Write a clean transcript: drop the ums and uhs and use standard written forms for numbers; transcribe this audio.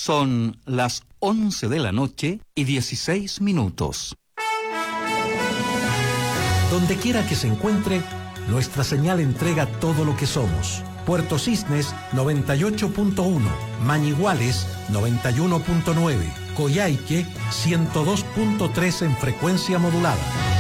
Son las 11 de la noche y 16 minutos. Donde quiera que se encuentre, nuestra señal entrega todo lo que somos. Puerto Cisnes 98.1, Mañiguales 91.9, Coyhaique 102.3 en frecuencia modulada.